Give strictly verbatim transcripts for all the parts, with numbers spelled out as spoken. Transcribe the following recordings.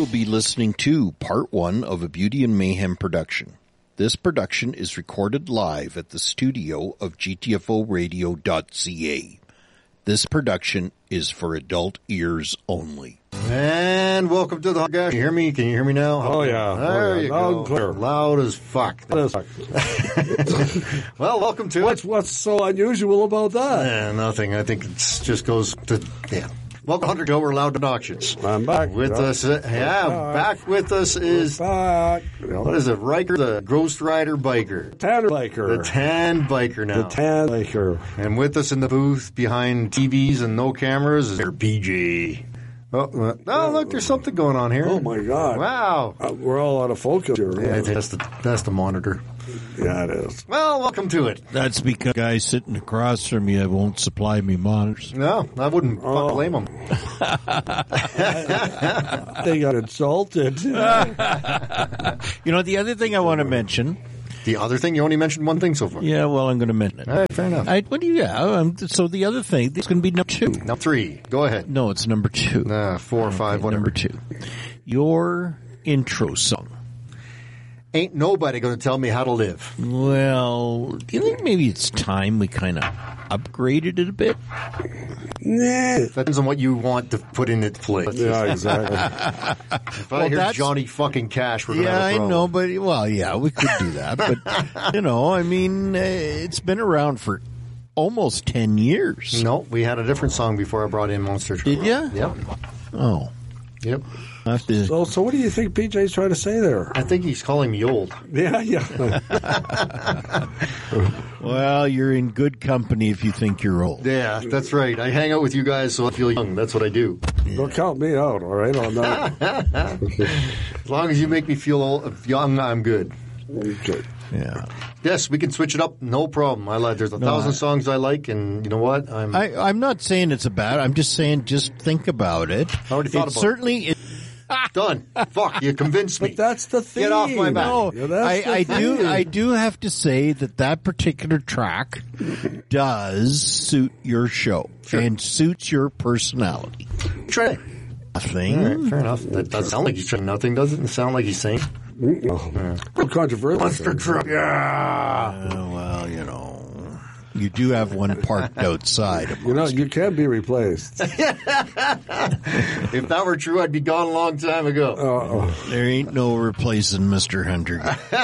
will be listening to part one of a Beauty and Mayhem production. This production is recorded live at the studio of G T F O radio dot C A. This production is for adult ears only. And welcome to the guys. Can you hear me? Can you hear me now? Oh, yeah. There oh, yeah. you Loud go. and clear. Loud as fuck. Loud as fuck. Well, welcome to what's, it. What's so unusual about that? Yeah, nothing. I think it just goes to, yeah. Welcome to Hunter Go. We're Loud Productions. I'm back. With yeah. us, uh, yeah, back. back with us is, back. What is it, Riker, the Ghost Rider biker. Tanner biker. The tan biker now. The tan biker. And with us in the booth behind T Vs and no cameras is P J. Oh, uh, oh, look, there's something going on here. Oh, my God. Wow. Uh, we're all out of focus here. Yeah, that's the, that's the monitor. Yeah, it is. Well, welcome to it. That's because the guy sitting across from you won't supply me monitors. No, I wouldn't Oh. fuck blame him. They got insulted. You know, the other thing I want to mention. The other thing, you only mentioned one thing so far. Yeah, well, I'm going to mention it. All right, fair enough. I, what do you, yeah, um, so the other thing, it's going to be number two. Now three. Go ahead. No, it's number two. Uh, four or five, Okay, whatever. Number two. Your intro song. Ain't nobody going to tell me how to live. Well, do you think maybe it's time we kind of upgraded it a bit? Nah. That depends on what you want to put in its place. Yeah, exactly. If I Well, hear that's- Johnny fucking Cash, we're going to Yeah, have a I problem. know, but, well, yeah, we could do that. But, you know, I mean, uh, it's been around for almost ten years. No, we had a different song before I brought in Monster Truck. Did ya? Yep. Oh. Yep. I have to, So, so what do you think P J's trying to say there? I think he's calling me old. Yeah, yeah. well, you're in good company if you think you're old. Yeah, that's right. I hang out with you guys so I feel young. That's what I do. Don't count me out, all right, on that. As long as you make me feel old, young, I'm good. Okay. Yeah. Yes, we can switch it up. No problem. I like. There's a No, thousand I- songs I like, and you know what? I'm. I, I'm not saying it's a bad. I'm just saying just think about it. I already thought it about it. certainly is. done. Fuck, you convinced me. But that's the thing. Get off my back. No, Yeah, that's I, the I thing. do. I do have to say that that particular track does suit your show Sure. and suits your personality. Try. Nothing. All right, fair enough. That doesn't sound like he's trying nothing, does it? It sound like he's saying Oh. Controversial. Monster Truck. Yeah. Uh, well, you know, you do have one parked outside. Of You know, you can be replaced. If that were true, I'd be gone a long time ago. Uh-oh. There ain't no replacing Mister Hunter.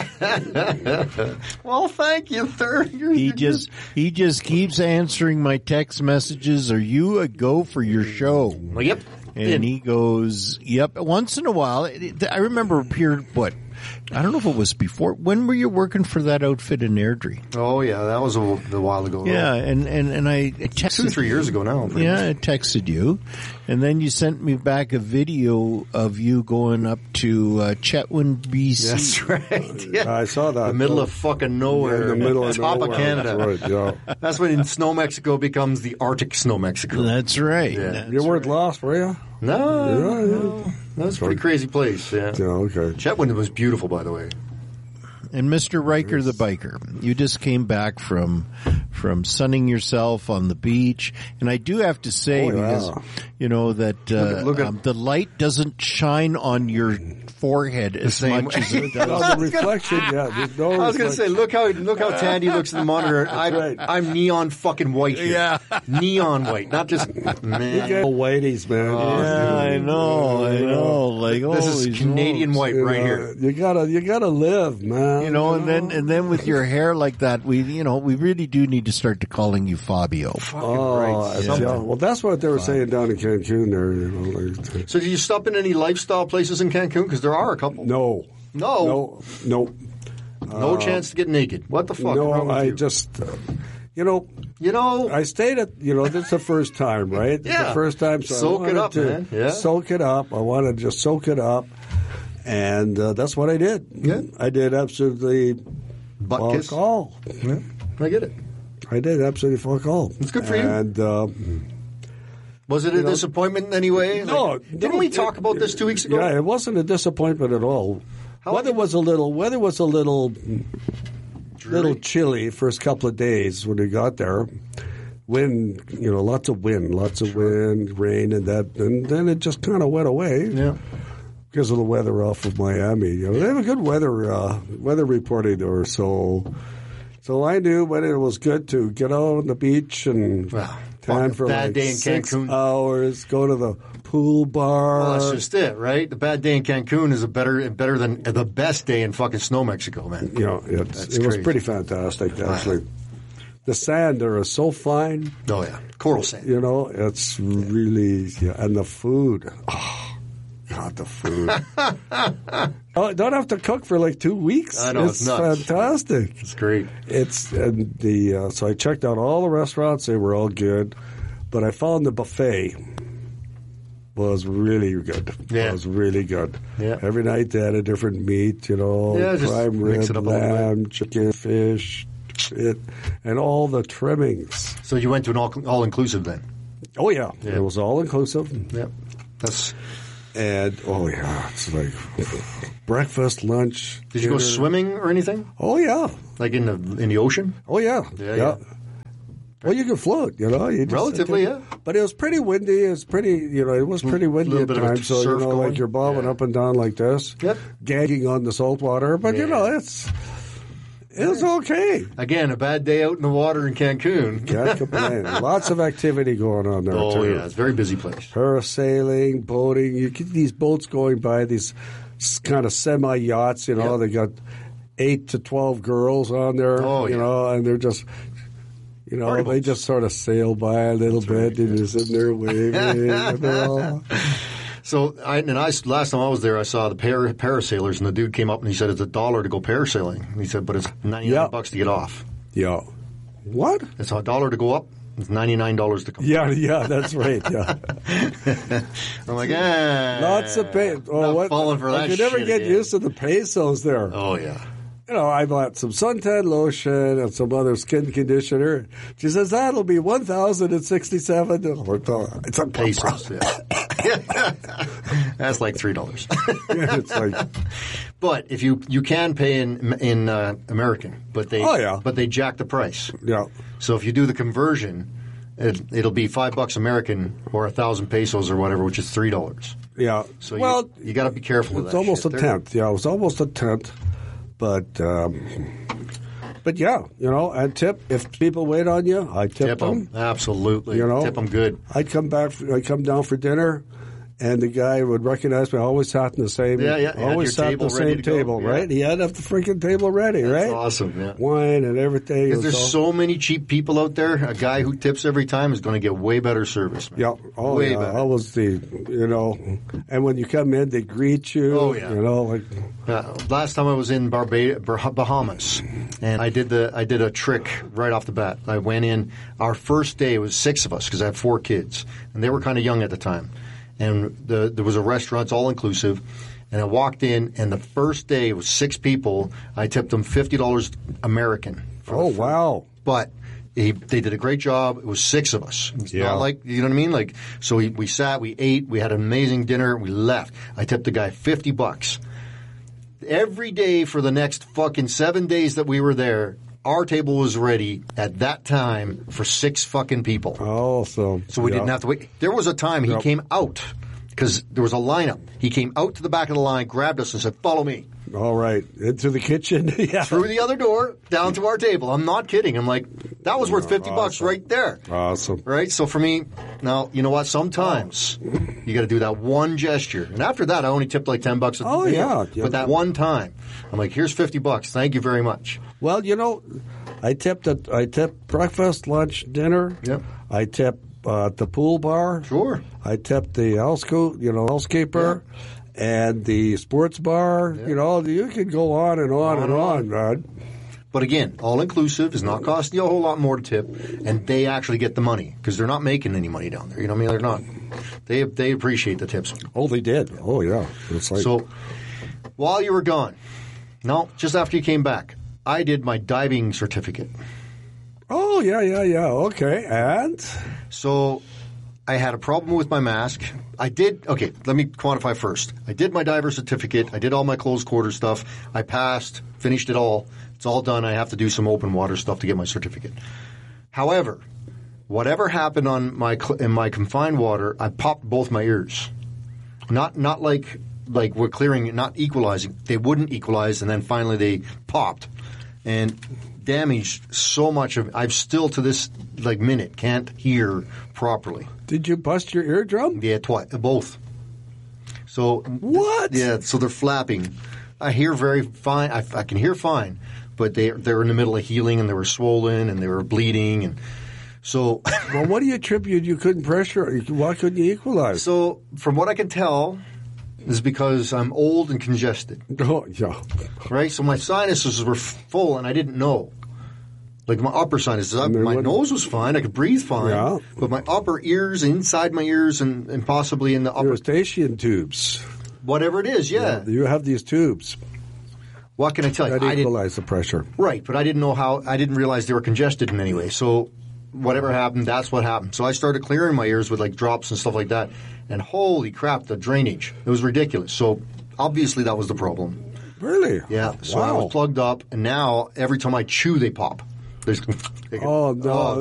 Well, thank you, sir. You're, He you're just he just keeps answering my text messages. Are you a go for your show? Well, yep. And he goes, yep. Once in a while, it, it, I remember appeared, what, I don't know if it was before. When were you working for that outfit in Airdrie? Oh, yeah, that was a, a while ago. Yeah, and, and, and I texted Two, three years ago now. pretty Yeah, much. I texted you, and then you sent me back a video of you going up to uh, Chetwynd, B C. That's right. Yeah. I saw that. The middle of fucking nowhere. Yeah, in the middle of top nowhere. of Canada. That's right, yeah. That's when Snow Mexico becomes the Arctic Snow Mexico. That's right. Yeah. That's You weren't lost, were you? No, Yeah, yeah. no. That's a pretty crazy place. Yeah. Yeah, okay. Chetwynd was beautiful, by the way. And Mister Riker the biker, you just came back from from sunning yourself on the beach, and I do have to say, Oh, yeah. because you know that uh, Look at- look at- um, the light doesn't shine on your forehead as same much way. as it No, does. the reflection, yeah. There's no I was going to say, reflection. look how look how Tandy looks in the monitor. I'm, right. I'm neon fucking white here. Yeah. Neon white, not just You man. get whiteys, man. Yeah, I know, I know. Like, This is holy Canadian smokes. white You right know, here. You gotta, you gotta live, man. You know, and then and then with your hair like that, we you know we really do need to start to calling you Fabio. Oh, right. yeah. Yeah. Well, that's what they were saying down in Cancun there. You know, like, So, did you stop in any lifestyle places in Cancun? Because there are a couple. no, No, no, no, no chance to get naked. What the fuck? is wrong no. with I you? just, uh, you know, you know, I stayed at, you know, this is the first time, right? It's Yeah. the first time. So I Soak it wanted up, to man. Yeah. Soak it up. I wanted to just soak it up. And uh, that's what I did. Yeah. I did absolutely butt fuck kiss. all. Yeah, I get it. I did absolutely fuck all. It's good for you. And uh, Was it a You know- disappointment in any way? No, Like, didn't no, we it- talk about this two weeks ago? yeah, it wasn't a disappointment at all. How weather long- was a little, weather was a little, Dreary? little chilly first couple of days when we got there. Wind, you know, lots of wind, lots of wind, rain, and that, and then it just kind of went away. Yeah. because of the weather off of Miami. You know, they have a good weather uh, weather reporting there, so so I knew when it was good to get out on the beach and Wow. tan for Bad like day in six Cancun. hours, go to the pool bar. Well, that's just it, right? The bad day in Cancun is a better better than the best day in fucking Snow, Mexico, man. You know, it's, That's it was crazy. pretty fantastic, actually. The sand there is so fine. Oh, yeah. Coral sand. You know, it's really, yeah, and the food. Oh, God, the food. Oh, don't have to cook for like two weeks. I know, it's nuts. fantastic. It's great. It's and the uh, so I checked out all the restaurants; they were all good, but I found the buffet was really good. Yeah. It was really good. Yeah. Every night they had a different meat. You know, Yeah, just prime mix rib, it up a little bit. lamb, chicken, fish, it, and all the trimmings. So you went to an all, all-inclusive then? Oh yeah, Yeah. it was all inclusive. Yep. That's. And oh yeah, it's like breakfast, lunch. Did you go dinner. swimming or anything? Oh yeah, Like in the in the ocean? oh yeah, Yeah, yeah. Well, you can float, you know. You just, Relatively, yeah. But it was pretty windy. It was pretty, you know, it was pretty windy little at bit of a times. So you surf know, going. like you're bobbing Yeah. up and down like this, Yep. gagging on the salt water. But you Yeah. know, it's it was okay. Again, a bad day out in the water in Cancun. Can't complain. Lots of activity going on there Oh, too. yeah. It's a very busy place. Parasailing, boating. You get these boats going by, these kind of semi yachts. You know, Yep. they got eight to twelve girls on there. Oh, you yeah. know, and they're just. You know, Party they boats. just sort of sail by a little bit, and you're sitting there waving. and they're all, So, I, and I, last time I was there, I saw the para, parasailers, and the dude came up and he said it's a dollar to go parasailing. And he said, but it's ninety-nine Yeah. bucks to get off. yeah. What? It's a dollar to go up. It's ninety-nine dollars to come Yeah, yeah, that's right. Yeah, I'm like, ah. lots of pay. Oh, not what? falling for I that could never shit get again. used to the pesos there. Oh, yeah. You know, I bought some suntan lotion and some other skin conditioner. She says that'll be one thousand and sixty-seven. It's a Pesos, yeah. That's like three dollars. It's like, But if you you can pay in in uh, American, but they Oh, yeah. but they jack the price. yeah, So if you do the conversion, it, it'll be five bucks American or a thousand pesos or whatever, which is three dollars. yeah. So well, you, you got to be careful of it's that. almost shit. a They're- tenth. Yeah, it was almost a tenth. But, um, but yeah, you know, and tip if people wait on you, I tip, Tip them. them, absolutely. You know, tip them good. I'd come back. I'd come down for dinner, and the guy would recognize me. I always sat in the same. Yeah, yeah, you had Always your sat at the table ready same to go, table, yeah. right? He had to have the freaking table ready, That's right? awesome. Yeah. Wine and everything. It Because was there's all- so many cheap people out there. A guy who tips every time is going to get way better service. Man. Yeah. Oh, way yeah. better. I was the, you know, and when you come in, they greet you. Oh, yeah. You know, like, Uh, last time I was in Barbados, Bahamas, and I did the I did a trick right off the bat. I went in. Our first day, it was six of us because I had four kids, and they were kind of young at the time. And the, there was a restaurant, it's all inclusive. And I walked in, and the first day it was six people. I tipped them fifty dollars American. For oh the food. wow. But he, they did a great job. It was six of us. It's Yeah. not like, you know what I mean? Like, so we, we sat, we ate, we had an amazing dinner, we left. I tipped the guy fifty bucks. Every day for the next fucking seven days that we were there, our table was ready at that time for six fucking people. Oh, so. So we yeah. didn't have to wait. There was a time he Yep. came out because there was a lineup. He came out to the back of the line, grabbed us and said, follow me. All right. Into the kitchen. Yeah. Through the other door, down to our table. I'm not kidding. I'm like, that was worth fifty bucks right there. Awesome. Right? So for me, now, you know what? Sometimes you got to do that one gesture. And after that, I only tipped like ten bucks a Oh, meal. yeah. Yeah. But that one time, I'm like, here's fifty bucks. Thank you very much. Well, you know, I tipped at, I tipped breakfast, lunch, dinner. Yep. I tipped uh, at the pool bar. Sure. I tipped the houseco- you know, housekeeper, and the sports bar. You know, you can go on and on, On and and on, on. man. But again, all inclusive is not costing you a whole lot more to tip, and they actually get the money because they're not making any money down there. You know what I mean? They're not. They they appreciate the tips. Oh, they did. Oh, yeah. It's like, So while you were gone, no, just after you came back, I did my diving certificate. oh, yeah, yeah, yeah. Okay, and So I had a problem with my mask. I did, okay, let me quantify first. I did my diver certificate. I did all my closed quarter stuff. I passed, finished it all. It's all done. I have to do some open water stuff to get my certificate. However, whatever happened on my cl- in my confined water, I popped both my ears. Not not like like were clearing, not equalizing. They wouldn't equalize, and then finally they popped and damaged so much of. I've still to this like minute can't hear properly. Did you bust your eardrum? Yeah, twice, both. So what? Yeah, so they're flapping. I hear very fine. I, I can hear fine, but they they're in the middle of healing, and they were swollen, and they were bleeding, and so. Well, what do you attribute? You couldn't pressure. Why couldn't you equalize? So, from what I can tell, is because I'm old and congested. Oh, yeah. Right. So my sinuses were full, and I didn't know. Like my upper sinuses, I, my what, nose was fine. I could breathe fine. Yeah. But my upper ears, inside my ears, and, and possibly in the upper Eustachian tubes. Whatever it is, yeah. yeah. You have these tubes. What can I tell you? That I equalize the pressure. Right, but I didn't know how. I didn't realize they were congested in any way. So whatever happened, that's what happened. So I started clearing my ears with like drops and stuff like that. And holy crap, the drainage. It was ridiculous. So obviously that was the problem. Really? Yeah. So wow. I was plugged up, and now every time I chew, they pop. There's, oh, no. Oh,